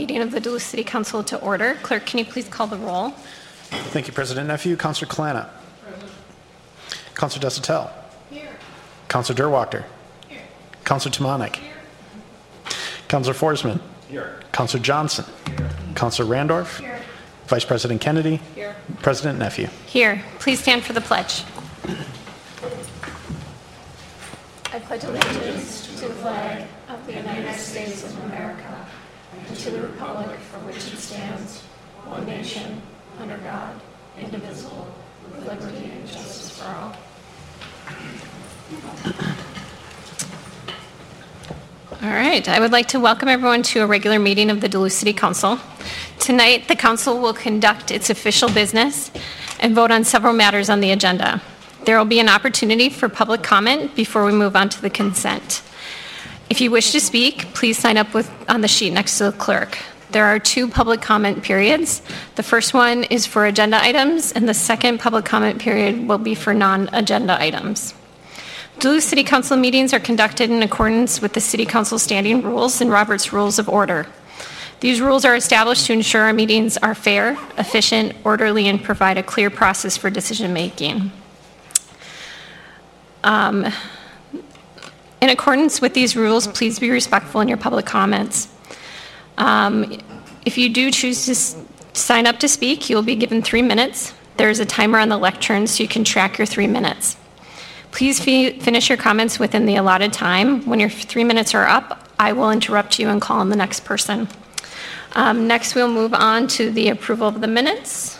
meeting of the Duluth City Council to order. Clerk, can you please call the roll? Thank you, President Nephew. Councilor Kalana. Councilor Desautels. Here. Councilor Derwachter. Here. Councilor Tomanek. Here. Councilor Forsman. Here. Councilor Johnson. Here. Councilor Randorf. Here. Vice President Kennedy. Here. President Nephew. Here. Please stand for the pledge. I pledge allegiance to the flag of the United States of America and to the republic for which it stands, one nation, under God, indivisible, with liberty and justice for all. All right. I would like to welcome everyone to a regular meeting of the Duluth City Council. Tonight, the council will conduct its official business and vote on several matters on the agenda. There will be an opportunity for public comment before we move on to the consent. If you wish to speak, please sign up on the sheet next to the clerk. There are 2 public comment periods. The first one is for agenda items, and the second public comment period will be for non-agenda items. Duluth City Council meetings are conducted in accordance with the City Council standing rules and Robert's Rules of Order. These rules are established to ensure our meetings are fair, efficient, orderly, and provide a clear process for decision making. In accordance with these rules, please be respectful in your public comments. If you do choose to sign up to speak, you'll be given 3 minutes. There's a timer on the lectern so you can track your 3 minutes. Please finish your comments within the allotted time. When your 3 minutes are up, I will interrupt you and call on the next person. Next, we'll move on to the approval of the minutes.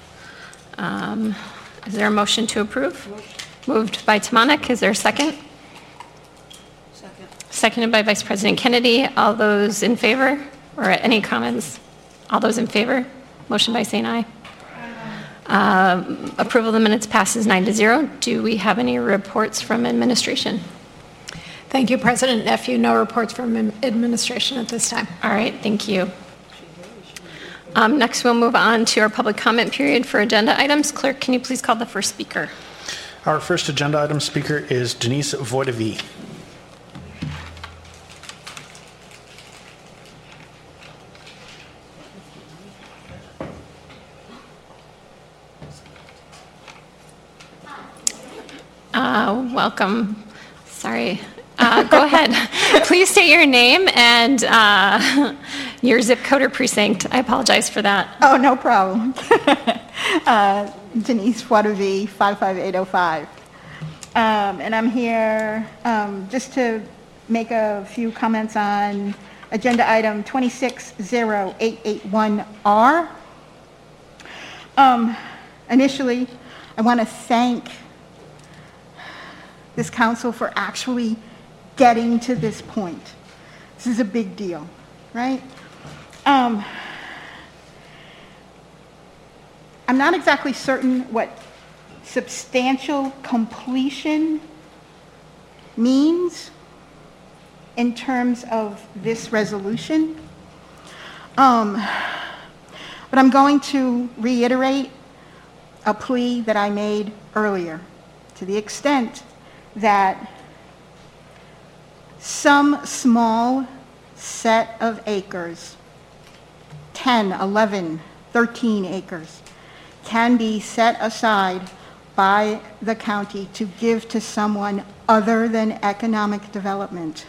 Is there a motion to approve? Moved by Tomanek. Is there a second? Second. Seconded by Vice President Kennedy. All those in favor? Or any comments? All those in favor? Motion by saying aye. Approval of the minutes passes 9-0. Do we have any reports from administration? Thank you, President Nephew. No reports from administration at this time. All right, thank you. Next, we'll move on to our public comment period for agenda items. Clerk, can you please call the first speaker? Our first agenda item speaker is Denise Voidevie. Welcome. Sorry. Go ahead. Please state your name and your zip code or precinct. I apologize for that. Oh, no problem. Denise Voidevie, 55805. And I'm here just to make a few comments on agenda item 260-881R. Initially, I want to thank this council for actually getting to this point. This is a big deal, right? I'm not exactly certain what substantial completion means in terms of this resolution. But I'm going to reiterate a plea that I made earlier, to the extent that some small set of acres, 10, 11, 13 acres, can be set aside by the county to give to someone other than economic development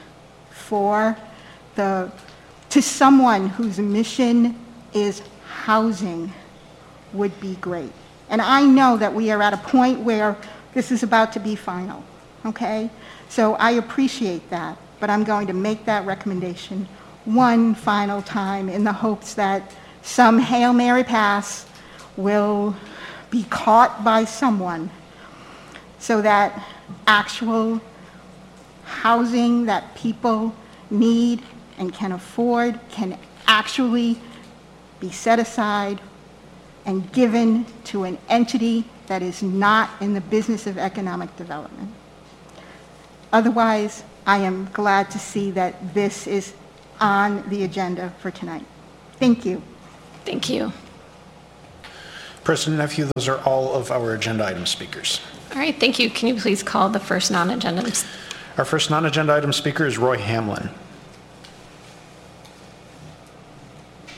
to someone whose mission is housing would be great. And I know that we are at a point where this is about to be final, okay? So I appreciate that, but I'm going to make that recommendation one final time in the hopes that some Hail Mary pass will be caught by someone so that actual housing that people need and can afford can actually be set aside and given to an entity that is not in the business of economic development. Otherwise, I am glad to see that this is on the agenda for tonight. Thank you. Thank you. President Nephew, those are all of our agenda item speakers. All right, thank you. Can you please call the first non-agenda? Our first non-agenda item speaker is Roy Hamlin.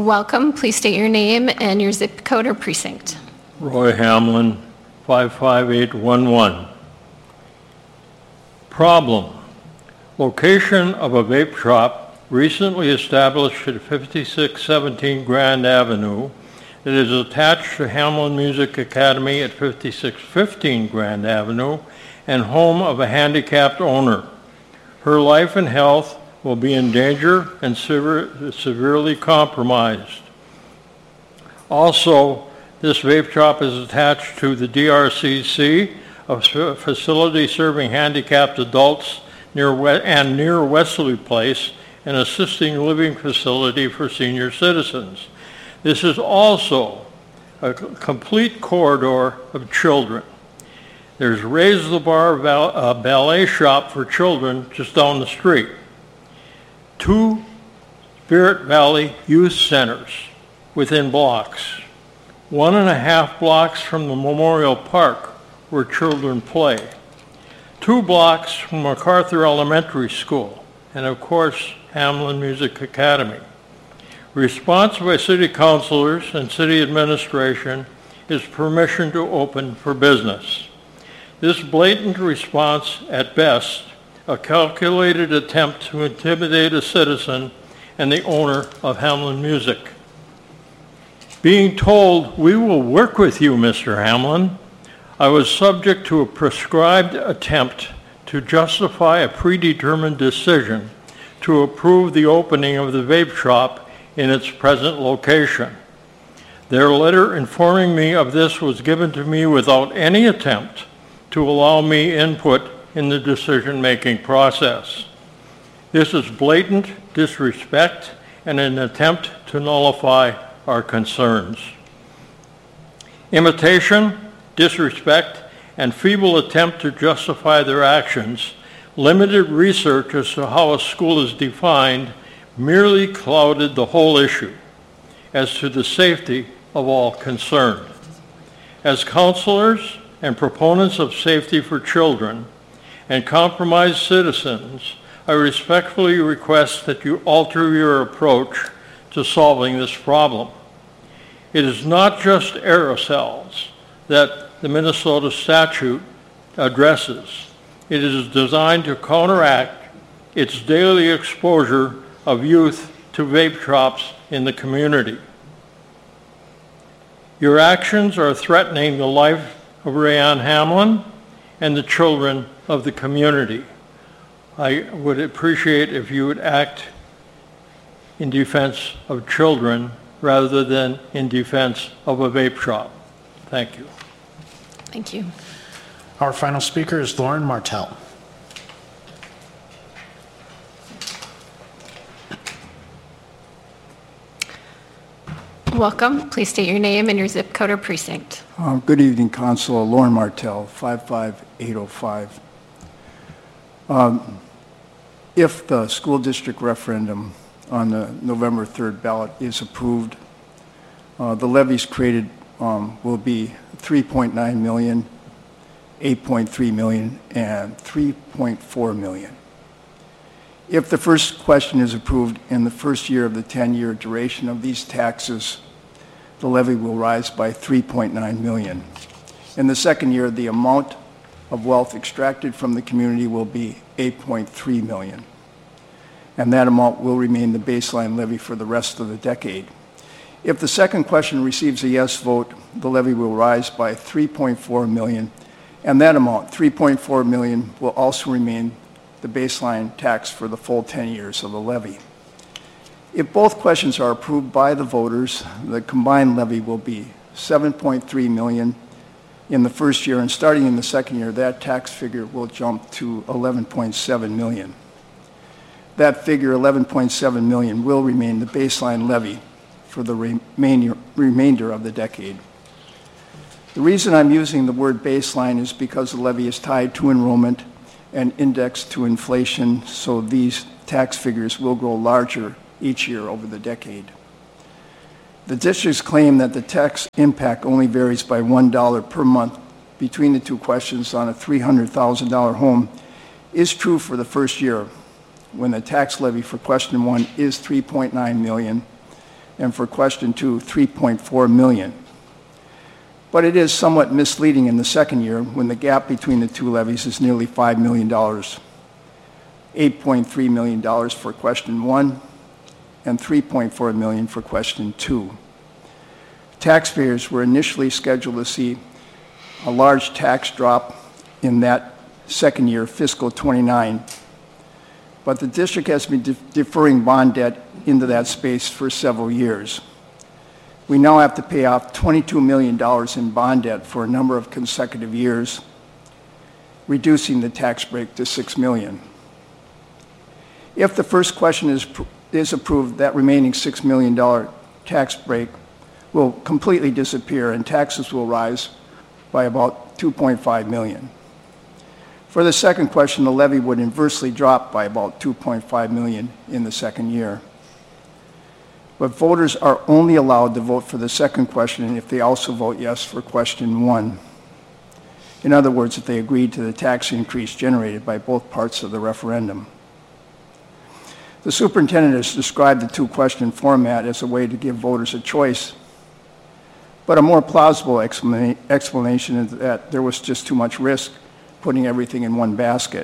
Welcome. Please state your name and your zip code or precinct. Roy Hamlin, 55811. Problem: location of a vape shop recently established at 5617 Grand Avenue. It is attached to Hamlin Music Academy at 5615 Grand Avenue and home of a handicapped owner. Her life and health will be in danger and severely compromised. Also, this vape shop is attached to the DRCC, a facility serving handicapped adults near Wesley Place, an assisted living facility for senior citizens. This is also a complete corridor of children. There's Raise the Bar ballet shop for children just down the street. 2 Spirit Valley youth centers within blocks. 1.5 blocks from the Memorial Park where children play. 2 blocks from MacArthur Elementary School, and of course, Hamlin Music Academy. Response by city councilors and city administration is permission to open for business. This blatant response, at best, a calculated attempt to intimidate a citizen and the owner of Hamlin Music. Being told, "We will work with you, Mr. Hamlin," I was subject to a prescribed attempt to justify a predetermined decision to approve the opening of the vape shop in its present location. Their letter informing me of this was given to me without any attempt to allow me input in the decision-making process. This is blatant disrespect and an attempt to nullify our concerns. Imitation, disrespect, and feeble attempt to justify their actions, limited research as to how a school is defined, merely clouded the whole issue as to the safety of all concerned. As counselors and proponents of safety for children and compromised citizens, I respectfully request that you alter your approach to solving this problem. It is not just aerosols that the Minnesota statute addresses. It is designed to counteract its daily exposure of youth to vape shops in the community. Your actions are threatening the life of Rayanne Hamlin and the children of the community. I would appreciate if you would act in defense of children rather than in defense of a vape shop. Thank you. Thank you. Our final speaker is Lauren Martell. Welcome. Please state your name and your zip code or precinct. Good evening, Council. Lauren Martell, 55805. If the school district referendum on the November 3rd ballot is approved, the levies created will be 3.9 million, 8.3 million, and 3.4 million. If the first question is approved in the first year of the 10-year duration of these taxes, the levy will rise by 3.9 million. In the second year, the amount of wealth extracted from the community will be 8.3 million. And that amount will remain the baseline levy for the rest of the decade. If the second question receives a yes vote, the levy will rise by 3.4 million, and that amount, 3.4 million, will also remain the baseline tax for the full 10 years of the levy. If both questions are approved by the voters, the combined levy will be 7.3 million in the first year, and starting in the second year, that tax figure will jump to 11.7 million. That figure, 11.7 million, will remain the baseline levy for the remainder of the decade. The reason I'm using the word baseline is because the levy is tied to enrollment and indexed to inflation, so these tax figures will grow larger each year over the decade. The districts claim that the tax impact only varies by $1 per month between the two questions on a $300,000 home is true for the first year, when the tax levy for question one is 3.9 million and for question 2, $3.4 million. But it is somewhat misleading in the second year when the gap between the two levies is nearly $5 million. $8.3 million for question 1 and $3.4 million for question 2. Taxpayers were initially scheduled to see a large tax drop in that second year, fiscal 29, but the district has been deferring bond debt into that space for several years. We now have to pay off $22 million in bond debt for a number of consecutive years, reducing the tax break to $6 million. If the first question is approved, that remaining $6 million tax break will completely disappear and taxes will rise by about $2.5 million. For the second question, the levy would inversely drop by about $2.5 million in the second year. But voters are only allowed to vote for the second question if they also vote yes for question 1. In other words, if they agreed to the tax increase generated by both parts of the referendum. The superintendent has described the two-question format as a way to give voters a choice, but a more plausible explanation is that there was just too much risk putting everything in one basket.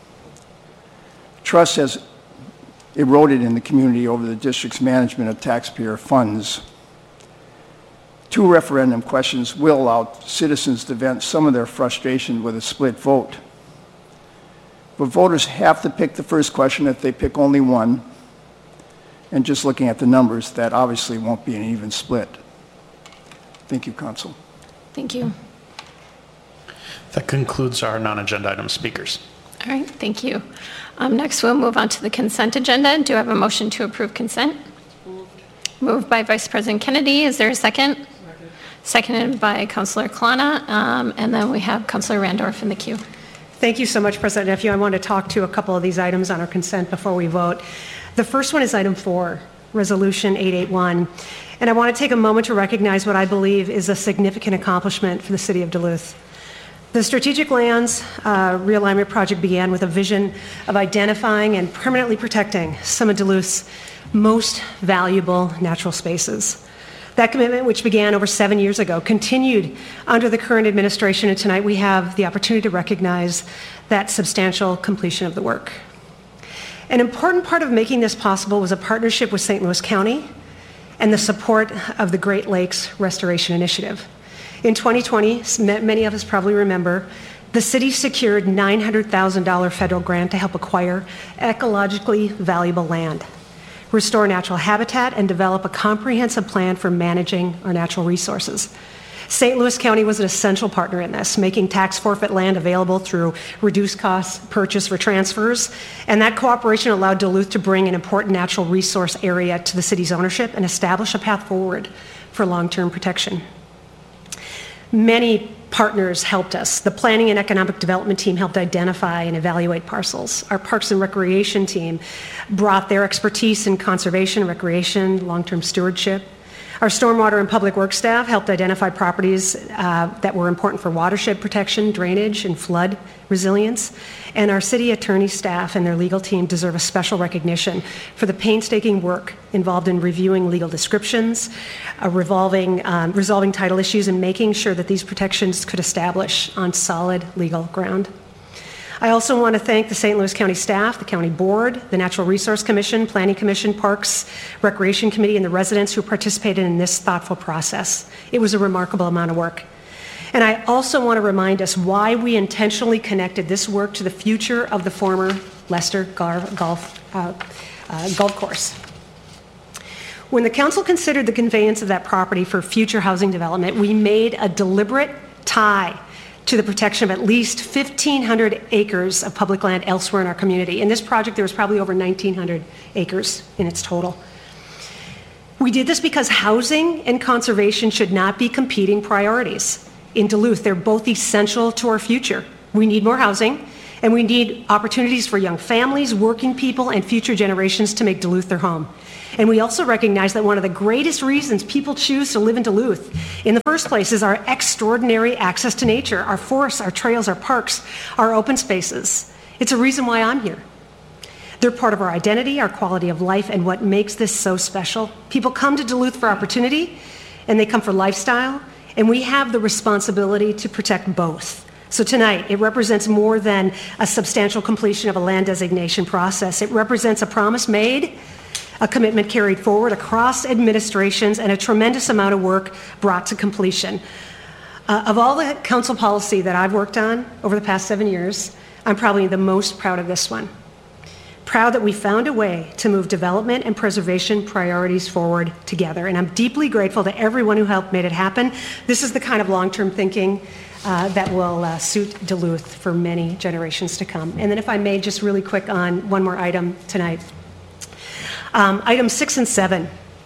Trust has eroded in the community over the district's management of taxpayer funds. Two referendum questions will allow citizens to vent some of their frustration with a split vote. But voters have to pick the first question if they pick only one, and just looking at the numbers, that obviously won't be an even split. Thank you, Council. Thank you. That concludes our non-agenda item speakers. All right, thank you. Next, we'll move on to the consent agenda. Do I have a motion to approve consent? Moved by Vice President Kennedy. Is there a second? Seconded by Councilor Klana. And then we have Councilor Randorf in the queue. Thank you so much, President Nephew. I want to talk to a couple of these items on our consent before we vote. The first one is item 4, Resolution 881. And I want to take a moment to recognize what I believe is a significant accomplishment for the city of Duluth. The Strategic Lands Realignment Project began with a vision of identifying and permanently protecting some of Duluth's most valuable natural spaces. That commitment, which began over 7 years ago, continued under the current administration, and tonight we have the opportunity to recognize that substantial completion of the work. An important part of making this possible was a partnership with St. Louis County and the support of the Great Lakes Restoration Initiative. In 2020, many of us probably remember, the city secured $900,000 federal grant to help acquire ecologically valuable land, restore natural habitat, and develop a comprehensive plan for managing our natural resources. St. Louis County was an essential partner in this, making tax forfeit land available through reduced cost purchase for transfers, and that cooperation allowed Duluth to bring an important natural resource area to the city's ownership and establish a path forward for long-term protection. Many partners helped us. The Planning and Economic Development team helped identify and evaluate parcels. Our Parks and Recreation team brought their expertise in conservation, recreation, long-term stewardship. Our Stormwater and Public Works staff helped identify properties that were important for watershed protection, drainage, and flood resilience. And our city attorney staff and their legal team deserve a special recognition for the painstaking work involved in reviewing legal descriptions, resolving title issues, and making sure that these protections could establish on solid legal ground. I also want to thank the St. Louis County staff, the County Board, the Natural Resource Commission, Planning Commission, Parks, Recreation Committee, and the residents who participated in this thoughtful process. It was a remarkable amount of work. And I also want to remind us why we intentionally connected this work to the future of the former Lester Golf Course. When the council considered the conveyance of that property for future housing development, we made a deliberate tie to the protection of at least 1,500 acres of public land elsewhere in our community. In this project, there was probably over 1,900 acres in its total. We did this because housing and conservation should not be competing priorities. In Duluth, they're both essential to our future. We need more housing, and we need opportunities for young families, working people, and future generations to make Duluth their home. And we also recognize that one of the greatest reasons people choose to live in Duluth in the first place is our extraordinary access to nature, our forests, our trails, our parks, our open spaces. It's a reason why I'm here. They're part of our identity, our quality of life, and what makes this so special. People come to Duluth for opportunity, and they come for lifestyle, and we have the responsibility to protect both. So tonight, it represents more than a substantial completion of a land designation process. It represents a promise made, a commitment carried forward across administrations, and a tremendous amount of work brought to completion. Of all the council policy that I've worked on over the past 7 years, I'm probably the most proud of this one. Proud that we found a way to move development and preservation priorities forward together. And I'm deeply grateful to everyone who helped make it happen. This is the kind of long-term thinking that will suit Duluth for many generations to come. And then if I may, just really quick on one more item tonight. Items 6 and 7.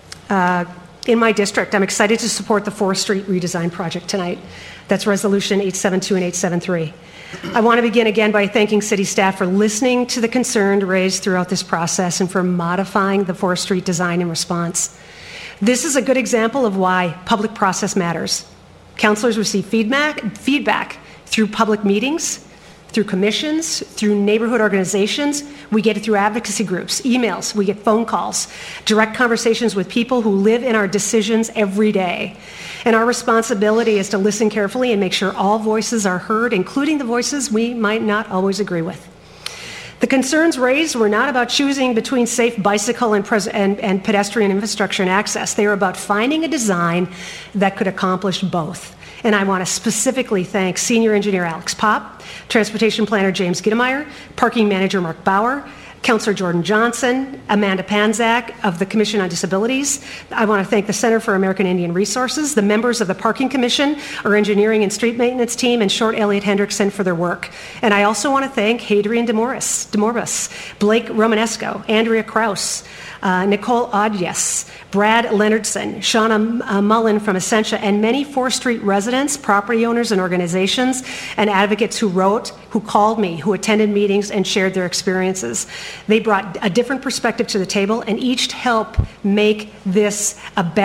In my district, I'm excited to support the 4th Street redesign project tonight. That's Resolution 872 and 873. I want to begin again by thanking city staff for listening to the concern raised throughout this process and for modifying the 4th Street design in response. This is a good example of why public process matters. Councilors receive feedback through public meetings, through commissions, through neighborhood organizations. We get it through advocacy groups, emails, we get phone calls, direct conversations with people who live in our decisions every day. And our responsibility is to listen carefully and make sure all voices are heard, including the voices we might not always agree with. The concerns raised were not about choosing between safe bicycle and pedestrian infrastructure and access. They were about finding a design that could accomplish both. And I want to specifically thank Senior Engineer Alex Popp, Transportation Planner James Gittemeyer, Parking Manager Mark Bauer, Councilor Jordan Johnson, Amanda Panzak of the Commission on Disabilities. I want to thank the Center for American Indian Resources, the members of the Parking Commission, our engineering and street maintenance team, and Short Elliott Hendrickson for their work. And I also want to thank Hadrian DeMorbis, Blake Romanesco, Andrea Kraus, Nicole Audias, Brad Leonardson, Shauna Mullen from Essentia, and many 4th Street residents, property owners, and organizations, and advocates who wrote, who called me, who attended meetings and shared their experiences. They brought a different perspective to the table, and each helped make this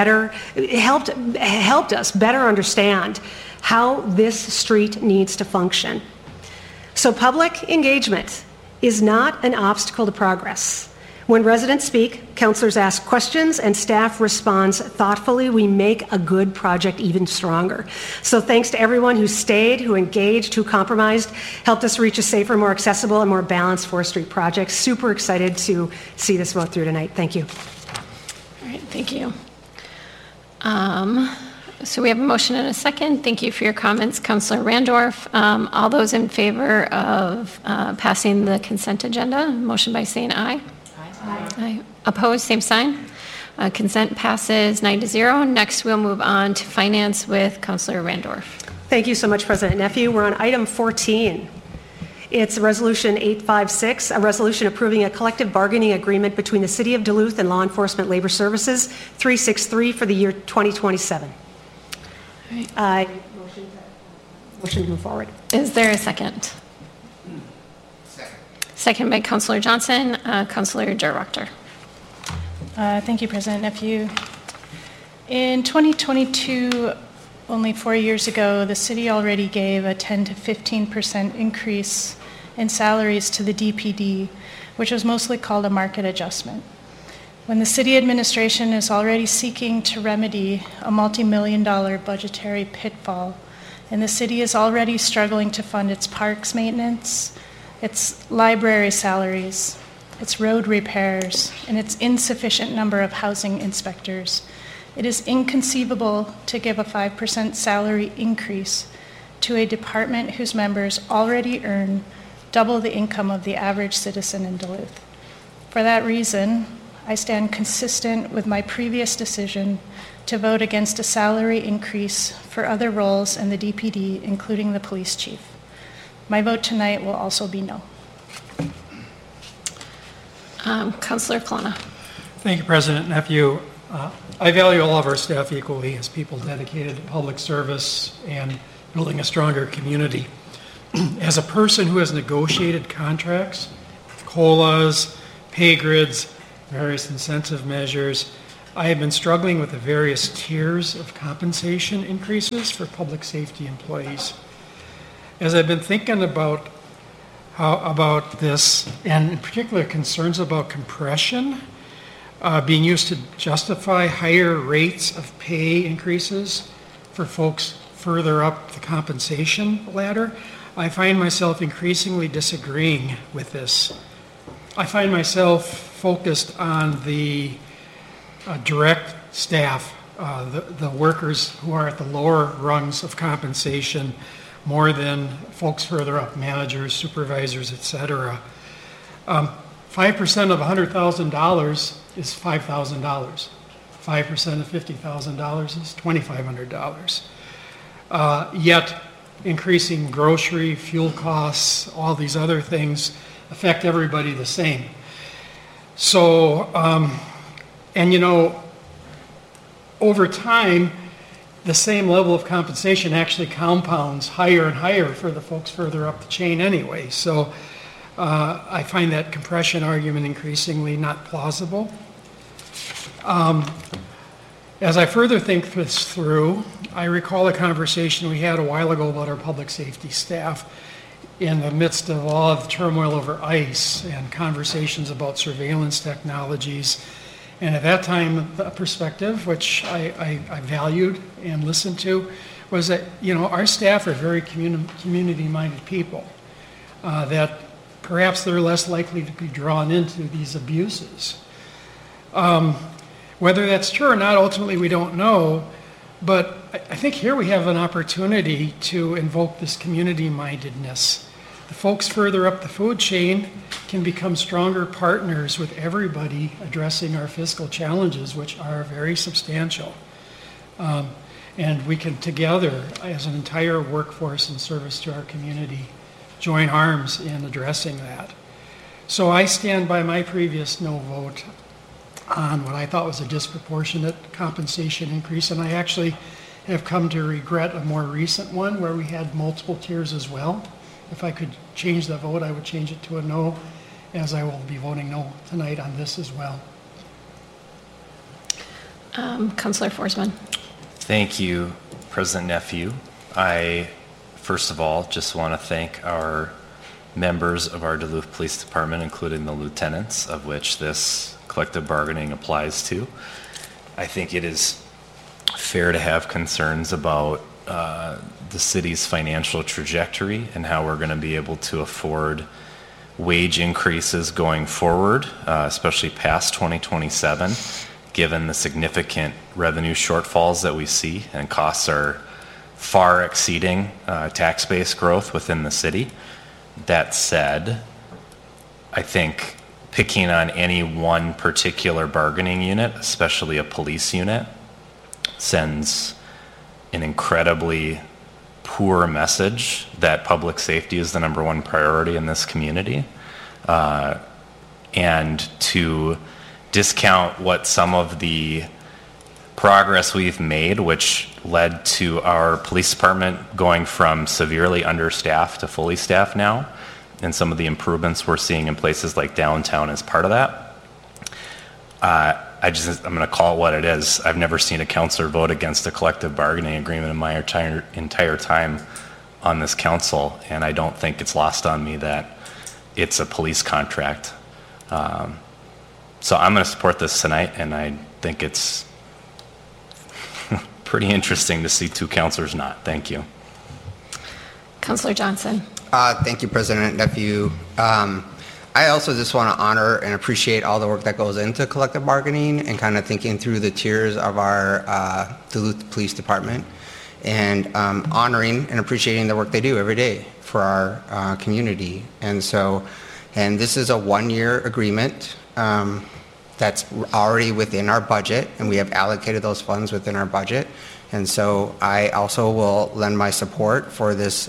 helped us better understand how this street needs to function. So public engagement is not an obstacle to progress. When residents speak, councilors ask questions, and staff responds thoughtfully, we make a good project even stronger. So thanks to everyone who stayed, who engaged, who compromised, helped us reach a safer, more accessible, and more balanced 4th Street project. Super excited to see this vote through tonight. Thank you. All right, thank you. So we have a motion and a second. Thank you for your comments, Councilor Randorf. All those in favor of passing the consent agenda, motion by saying aye. Aye. Opposed, same sign. Consent passes 9-0. Next, we'll move on to finance with Councilor Randorf. Thank you so much, President Nephew. We're on item 14. It's Resolution 856, a resolution approving a collective bargaining agreement between the City of Duluth and Law Enforcement Labor Services 363 for the year 2027. All right. Motion to move forward. Is there a second? Second by Councilor Johnson. Councilor Jarwachter. Thank you, President Nephew. In 2022, only 4 years ago, the city already gave a 10 to 15% increase in salaries to the DPD, which was mostly called a market adjustment. When the city administration is already seeking to remedy a multi-million-dollar budgetary pitfall, and the city is already struggling to fund its parks maintenance, its library salaries, its road repairs, and its insufficient number of housing inspectors, it is inconceivable to give a 5% salary increase to a department whose members already earn double the income of the average citizen in Duluth. For that reason, I stand consistent with my previous decision to vote against a salary increase for other roles in the DPD, including the police chief. My vote tonight will also be no. Councilor Klana. Thank you, President Nephew. I value all of our staff equally as people dedicated to public service and building a stronger community. As a person who has negotiated contracts, COLAs, pay grids, various incentive measures, I have been struggling with the various tiers of compensation increases for public safety employees. As I've been thinking about how about this, and in particular concerns about compression being used to justify higher rates of pay increases for folks further up the compensation ladder. I find myself increasingly disagreeing with this. I find myself focused on the direct staff, the workers who are at the lower rungs of compensation, more than folks further up, managers, supervisors, et cetera. 5% of $100,000 is $5,000. 5% of $50,000 is $2,500. Yet increasing grocery, fuel costs, all these other things affect everybody the same. So, and you know, over time, the same level of compensation actually compounds higher and higher for the folks further up the chain anyway. So I find that compression argument increasingly not plausible. As I further think this through, I recall a conversation we had a while ago about our public safety staff in the midst of all of the turmoil over ICE and conversations about surveillance technologies. And at that time, the perspective, which I valued and listened to, was that, you know, our staff are very community-minded people, that perhaps they're less likely to be drawn into these abuses. Whether that's true or not, ultimately we don't know, but I think here we have an opportunity to invoke this community-mindedness. The folks further up the food chain can become stronger partners with everybody addressing our fiscal challenges, which are very substantial. And we can together, as an entire workforce in service to our community, join arms in addressing that. So I stand by my previous no vote on what I thought was a disproportionate compensation increase, and I actually have come to regret a more recent one where we had multiple tiers as well. If I could change the vote, I would change it to a no, as I will be voting no tonight on this as well. Councillor Forsman. Thank you, President Nephew. I, first of all, just want to thank our members of our Duluth Police Department, including the lieutenants, of which this collective bargaining applies to. I think it is fair to have concerns about the city's financial trajectory and how we're going to be able to afford wage increases going forward, especially past 2027, given the significant revenue shortfalls that we see, and costs are far exceeding tax base growth within the city. That said, I think picking on any one particular bargaining unit, especially a police unit, sends an incredibly poor message that public safety is the number one priority in this community. And to discount what some of the progress we've made, which led to our police department going from severely understaffed to fully staffed now, and some of the improvements we're seeing in places like downtown as part of that. I'm going to call it what it is. I've never seen a councillor vote against a collective bargaining agreement in my entire time on this council, and I don't think it's lost on me that it's a police contract. So I'm going to support this tonight, and I think it's pretty interesting to see two councillors not. Thank you. Councillor Johnson. Thank you, President Nephew. I also just want to honor and appreciate all the work that goes into collective bargaining and kind of thinking through the tiers of our Duluth Police Department, and honoring and appreciating the work they do every day for our community. And so, and this is a one-year agreement that's already within our budget, and we have allocated those funds within our budget. And so I also will lend my support for this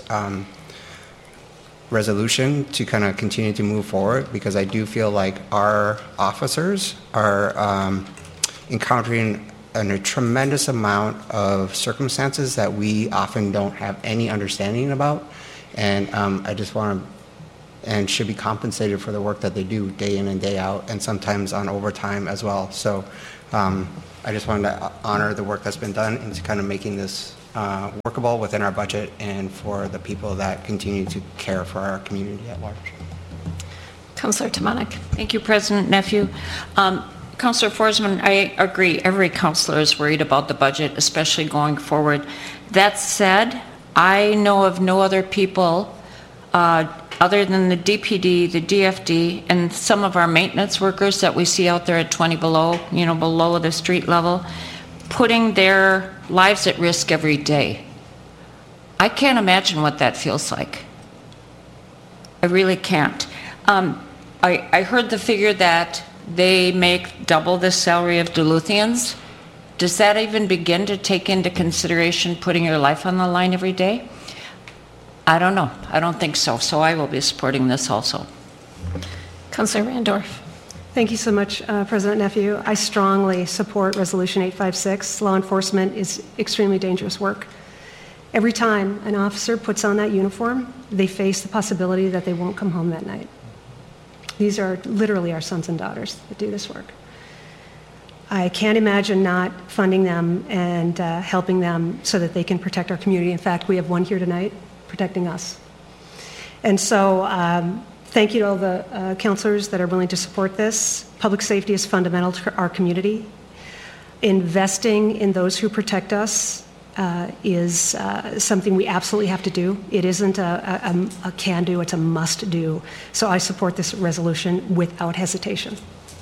resolution to kind of continue to move forward, because I do feel like our officers are encountering a tremendous amount of circumstances that we often don't have any understanding about, and I just want to and should be compensated for the work that they do day in and day out, and sometimes on overtime as well. So I just wanted to honor the work that's been done into kind of making this workable within our budget and for the people that continue to care for our community at large. Councillor Tomanek. Thank you, President Nephew. Councillor Forsman, I agree. Every councillor is worried about the budget, especially going forward. That said, I know of no other people other than the DPD, the DFD, and some of our maintenance workers that we see out there at 20 below, below the street level, putting their lives at risk every day. I can't imagine what that feels like. I really can't. I heard the figure that they make double the salary of Duluthians. Does that even begin to take into consideration putting your life on the line every day? I don't know. I don't think so. So I will be supporting this also. Councillor Randorf. Thank you so much, President Nephew. I strongly support Resolution 856. Law enforcement is extremely dangerous work. Every time an officer puts on that uniform, they face the possibility that they won't come home that night. These are literally our sons and daughters that do this work. I can't imagine not funding them and helping them so that they can protect our community. In fact, we have one here tonight protecting us. And so thank you to all the councillors that are willing to support this. Public safety is fundamental to our community. Investing in those who protect us is something we absolutely have to do. It isn't a can do, it's a must do. So I support this resolution without hesitation.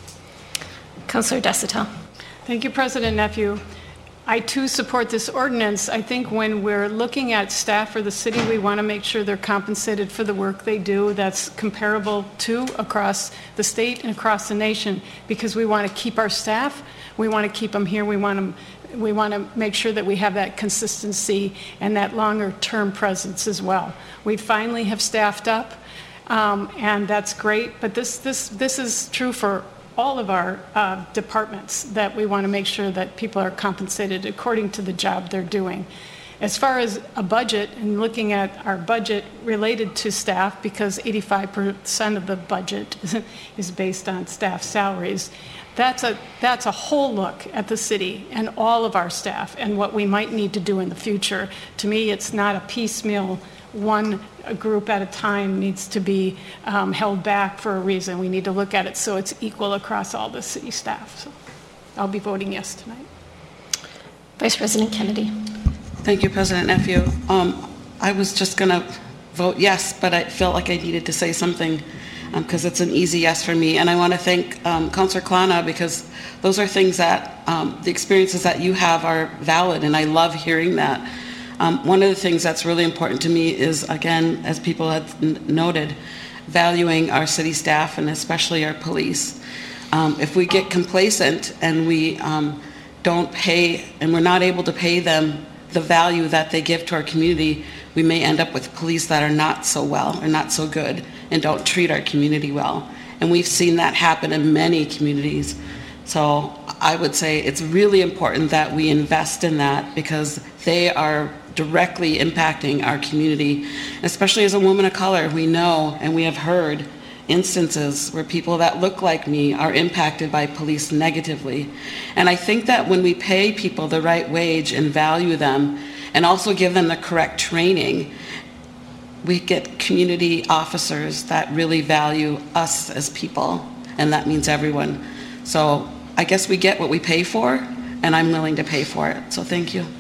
Councillor Desautel. Thank you, President Nephew. I too support this ordinance. I think when we're looking at staff for the city, we want to make sure they're compensated for the work they do that's comparable to across the state and across the nation, because we want to keep our staff, we want to keep them here, we want to make sure that we have that consistency and that longer term presence as well. We finally have staffed up, and that's great, but this is true for all of our departments, that we want to make sure that people are compensated according to the job they're doing. As far as a budget and looking at our budget related to staff, because 85% of the budget is based on staff salaries, that's a whole look at the city and all of our staff and what we might need to do in the future. To me, it's not a piecemeal, one group at a time needs to be held back for a reason. We need to look at it so it's equal across all the city staff. So I'll be voting yes tonight. Vice President Kennedy. Thank you, President Nephew. I was just going to vote yes, but I felt like I needed to say something because it's an easy yes for me. And I want to thank Councillor Klana, because those are things that the experiences that you have are valid, and I love hearing that. One of the things that's really important to me is, again, as people have noted, valuing our city staff and especially our police. If we get complacent and we don't pay, and we're not able to pay them the value that they give to our community, we may end up with police that are not so well or not so good and don't treat our community well. And we've seen that happen in many communities. So I would say it's really important that we invest in that, because they are directly impacting our community. Especially as a woman of color, we know and we have heard instances where people that look like me are impacted by police negatively. And I think that when we pay people the right wage and value them and also give them the correct training, we get community officers that really value us as people, and that means everyone. So I guess we get what we pay for, and I'm willing to pay for it. So thank you.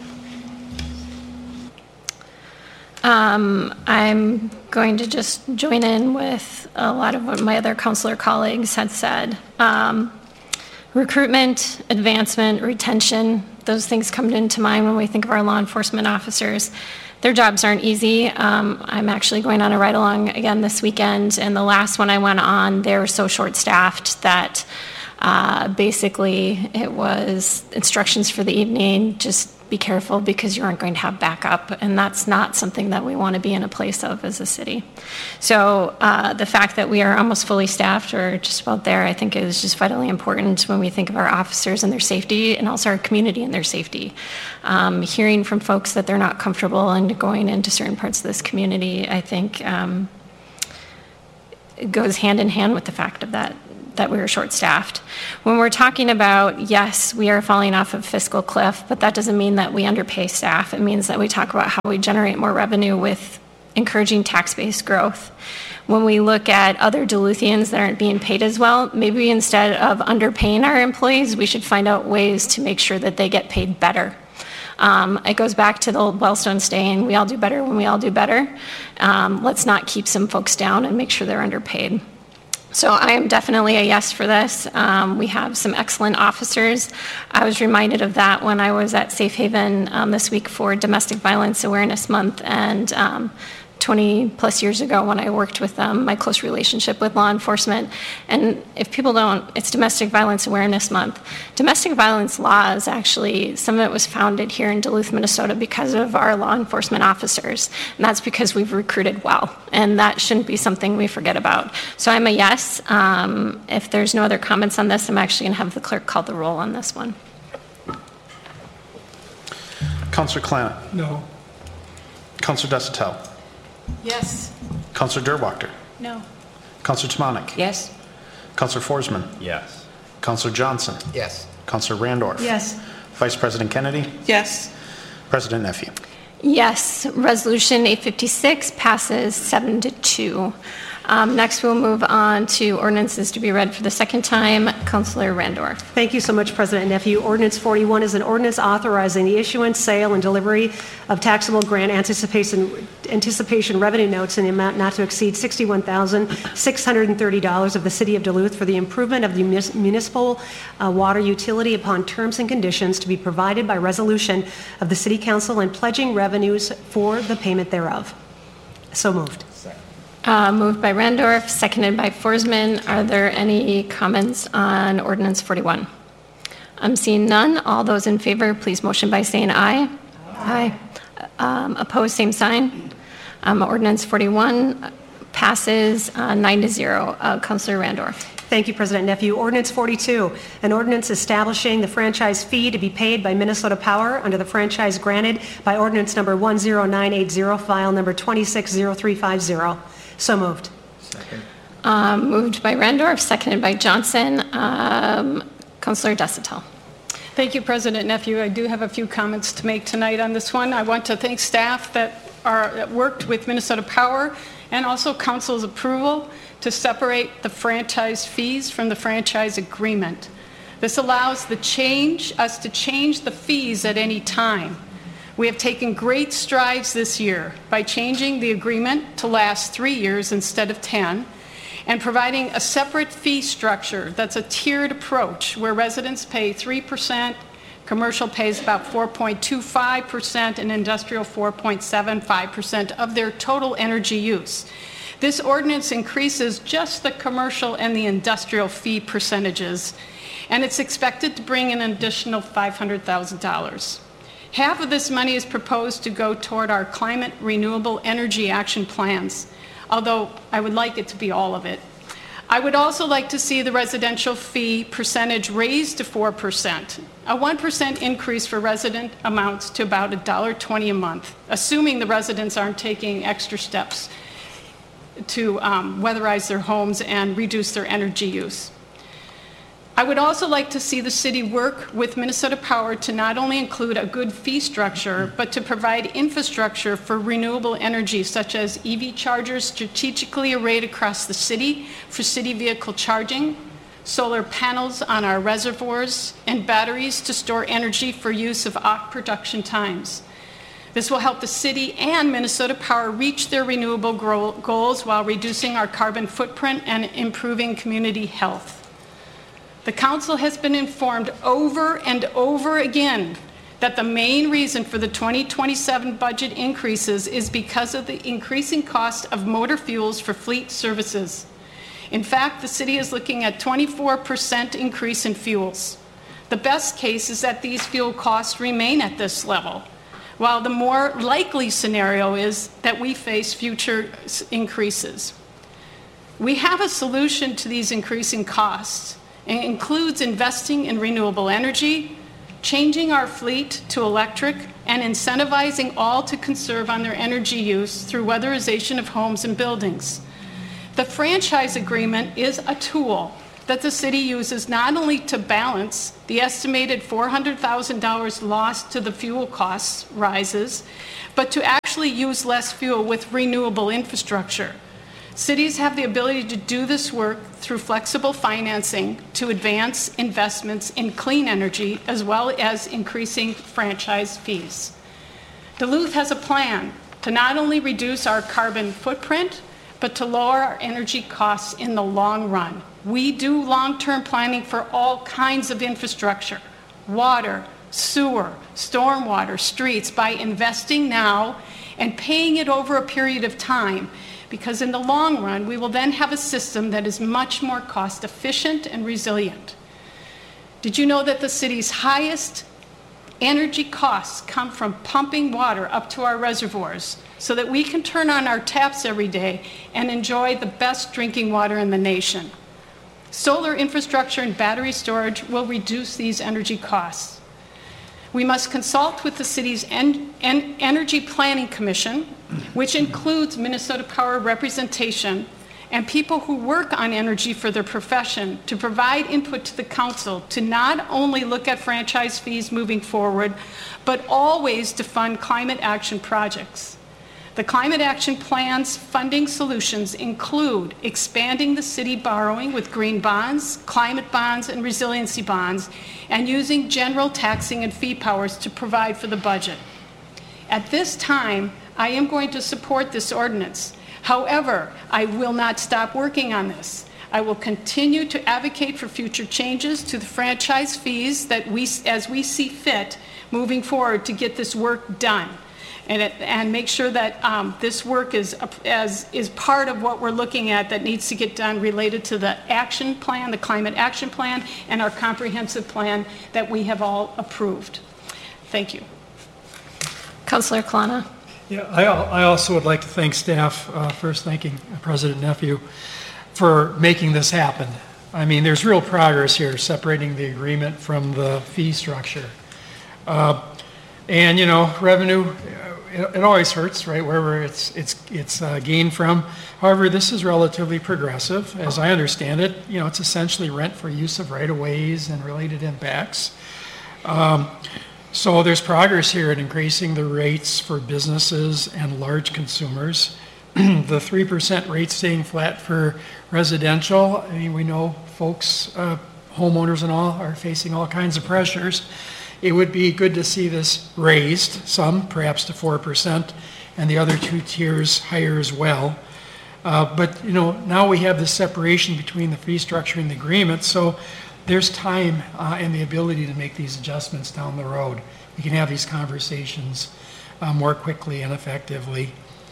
I'm going to just join in with a lot of what my other councillor colleagues had said. Recruitment, advancement, retention, those things come into mind when we think of our law enforcement officers. Their jobs aren't easy. I'm actually going on a ride-along again this weekend, and the last one I went on, they were so short-staffed that basically it was instructions for the evening, just be careful because you aren't going to have backup, and that's not something that we want to be in a place of as a city. So the fact that we are almost fully staffed or just about there, I think is just vitally important when we think of our officers and their safety, and also our community and their safety. Hearing from folks that they're not comfortable and going into certain parts of this community, I think it goes hand in hand with the fact of that that we were short-staffed. When we're talking about, yes, we are falling off of fiscal cliff, but that doesn't mean that we underpay staff. It means that we talk about how we generate more revenue with encouraging tax-based growth. When we look at other Duluthians that aren't being paid as well, maybe instead of underpaying our employees, we should find out ways to make sure that they get paid better. It goes back to the old Wellstone saying, we all do better when we all do better. Let's not keep some folks down and make sure they're underpaid. So I am definitely a yes for this. We have some excellent officers. I was reminded of that when I was at Safe Haven this week for Domestic Violence Awareness Month, and 20 plus years ago when I worked with my close relationship with law enforcement. And if people don't, it's Domestic Violence Awareness Month. Domestic violence laws, actually, some of it was founded here in Duluth, Minnesota because of our law enforcement officers. And that's because we've recruited well. And that shouldn't be something we forget about. So I'm a yes. If there's no other comments on this, I'm actually going to have the clerk call the roll on this one. Councillor Klana. No. Councillor Desautels. Yes. Councillor Derwachter. No. Councillor Tomanek. Yes? Councillor Forsman. Yes. Councillor Johnson. Yes. Councillor Randorf. Yes. Vice President Kennedy. Yes. President Nephew. Yes, Resolution 856 passes 7-2. Next, we'll move on to ordinances to be read for the second time. Councillor Randorf. Thank you so much, President Nephew. Ordinance 41 is an ordinance authorizing the issuance, sale, and delivery of taxable grant anticipation revenue notes in the amount not to exceed $61,630 of the City of Duluth for the improvement of the municipal water utility upon terms and conditions to be provided by resolution of the City Council and pledging revenues for the payment thereof. So moved. Moved by Randorf, seconded by Forsman. Are there any comments on Ordinance 41? I'm seeing none. All those in favor, please motion by saying aye. Aye. Opposed, same sign. Ordinance 41 passes 9-0. Councillor Randorf. Thank you, President Nephew. Ordinance 42, an ordinance establishing the franchise fee to be paid by Minnesota Power under the franchise granted by ordinance number 10980, file number 260350. So moved. Second. Moved by Randorf, seconded by Johnson. Councillor Desautels. Thank you, President Nephew. I do have a few comments to make tonight on this one. I want to thank staff that worked with Minnesota Power and also Council's approval to separate the franchise fees from the franchise agreement. This allows us to change the fees at any time. We have taken great strides this year by changing the agreement to last 3 years instead of 10, and providing a separate fee structure that's a tiered approach where residents pay 3%, commercial pays about 4.25%, and industrial 4.75% of their total energy use. This ordinance increases just the commercial and the industrial fee percentages, and it's expected to bring in an additional $500,000. Half of this money is proposed to go toward our climate renewable energy action plans, although I would like it to be all of it. I would also like to see the residential fee percentage raised to 4%. A 1% increase for resident amounts to about $1.20 a month, assuming the residents aren't taking extra steps to weatherize their homes and reduce their energy use. I would also like to see the city work with Minnesota Power to not only include a good fee structure, but to provide infrastructure for renewable energy, such as EV chargers strategically arrayed across the city for city vehicle charging, solar panels on our reservoirs, and batteries to store energy for use of off-production times. This will help the city and Minnesota Power reach their renewable goals while reducing our carbon footprint and improving community health. The council has been informed over and over again that the main reason for the 2027 budget increases is because of the increasing cost of motor fuels for fleet services. In fact, the city is looking at 24% increase in fuels. The best case is that these fuel costs remain at this level, while the more likely scenario is that we face future increases. We have a solution to these increasing costs. It includes investing in renewable energy, changing our fleet to electric, and incentivizing all to conserve on their energy use through weatherization of homes and buildings. The franchise agreement is a tool that the city uses not only to balance the estimated $400,000 lost to the fuel costs rises, but to actually use less fuel with renewable infrastructure. Cities have the ability to do this work through flexible financing to advance investments in clean energy, as well as increasing franchise fees. Duluth has a plan to not only reduce our carbon footprint, but to lower our energy costs in the long run. We do long-term planning for all kinds of infrastructure, water, sewer, stormwater, streets, by investing now and paying it over a period of time, because in the long run, we will then have a system that is much more cost efficient and resilient. Did you know that the city's highest energy costs come from pumping water up to our reservoirs so that we can turn on our taps every day and enjoy the best drinking water in the nation? Solar infrastructure and battery storage will reduce these energy costs. We must consult with the city's Energy Planning Commission, which includes Minnesota Power representation and people who work on energy for their profession, to provide input to the council to not only look at franchise fees moving forward, but always to fund climate action projects. The Climate Action Plan's funding solutions include expanding the city borrowing with green bonds, climate bonds, and resiliency bonds, and using general taxing and fee powers to provide for the budget. At this time, I am going to support this ordinance. However, I will not stop working on this. I will continue to advocate for future changes to the franchise fees that as we see fit moving forward to get this work done. And make sure that this work is part of what we're looking at that needs to get done related to the action plan, the climate action plan, and our comprehensive plan that we have all approved. Thank you. Councillor Klana. Yeah, I also would like to thank staff, first thanking President Nephew for making this happen. I mean, there's real progress here, separating the agreement from the fee structure. And, you know, revenue, it always hurts, right, wherever it's gained from. However, this is relatively progressive. As I understand it, you know, it's essentially rent for use of right-of-ways and related impacts. So there's progress here in increasing the rates for businesses and large consumers. The 3% rate staying flat for residential, I mean, we know folks, homeowners and all, are facing all kinds of pressures. It would be good to see this raised, some perhaps to 4%, and the other two tiers higher as well. But, you know, now we have this separation between the fee structure and the agreement, so there's time and the ability to make these adjustments down the road. We can have these conversations more quickly and effectively.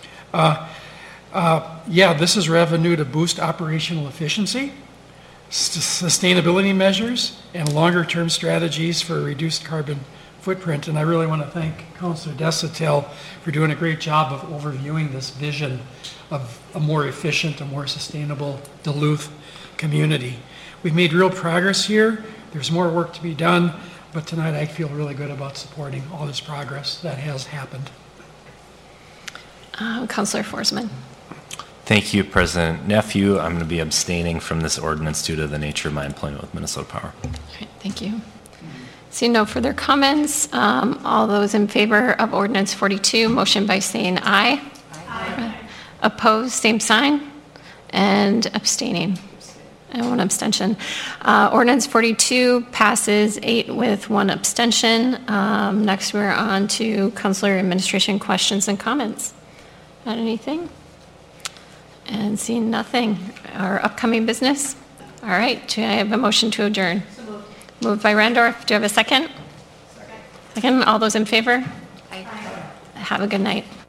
Yeah, this is revenue to boost operational efficiency, sustainability measures, and longer-term strategies for a reduced carbon footprint. And I really want to thank Councilor Desautels for doing a great job of overviewing this vision of a more efficient, a more sustainable Duluth community. We've made real progress here. There's more work to be done, but tonight I feel really good about supporting all this progress that has happened. Councillor Forsman. Thank you, President Nephew. I'm going to be abstaining from this ordinance due to the nature of my employment with Minnesota Power. All right, thank you. Seeing no further comments, all those in favor of Ordinance 42, motion by saying aye. Aye. Opposed, same sign. And abstaining. And one abstention. Ordinance 42 passes 8 with 1 abstention. Next, we're on to Councilor Administration questions and comments. Got anything? And seeing nothing. Our upcoming business? All right, do I have a motion to adjourn? So moved by Randorf. Do you have a second? Second. All those in favor? Aye. Have a good night.